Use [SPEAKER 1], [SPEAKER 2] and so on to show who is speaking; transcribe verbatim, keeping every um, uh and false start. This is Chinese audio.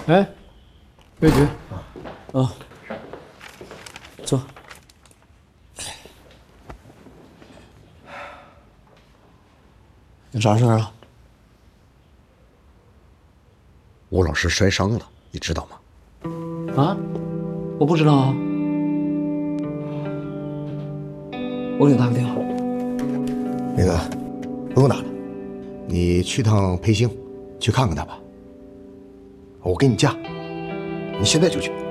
[SPEAKER 1] 哎，魏局，
[SPEAKER 2] 啊，坐。有啥事儿啊？
[SPEAKER 3] 吴老师摔伤了，你知道
[SPEAKER 2] 吗？啊，我不知道啊。我给你打个电话。
[SPEAKER 3] 那个，不用打了，你去趟培兴，去看看他吧。我给你假，你现在就去。